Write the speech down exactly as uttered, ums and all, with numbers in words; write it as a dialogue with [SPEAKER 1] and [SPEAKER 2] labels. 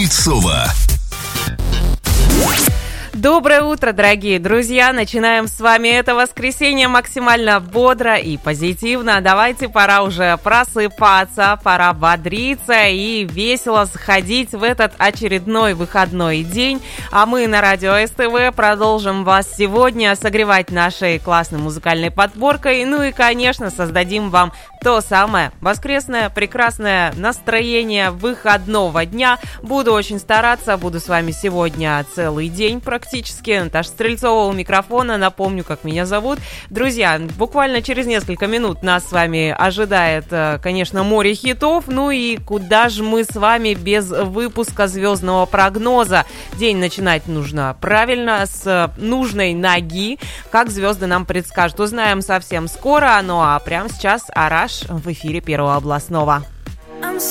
[SPEAKER 1] Стрельцова.
[SPEAKER 2] Доброе утро, дорогие друзья! Начинаем с вами это воскресенье максимально бодро и позитивно. Давайте, пора уже просыпаться, пора бодриться и весело сходить в этот очередной выходной день. А мы на радио СТВ продолжим вас сегодня согревать нашей классной музыкальной подборкой. Ну и, конечно, создадим вам то самое воскресное прекрасное настроение выходного дня. Буду очень стараться, буду с вами сегодня целый день практически. Наташа Стрельцова у микрофона. Напомню, как меня зовут. Друзья, буквально через несколько минут нас с вами ожидает, конечно, море хитов. Ну и куда же мы с вами без выпуска звездного прогноза? День начинать нужно правильно, с нужной ноги. Как звезды нам предскажут, узнаем совсем скоро. Ну а прямо сейчас Араш в эфире Первого областного.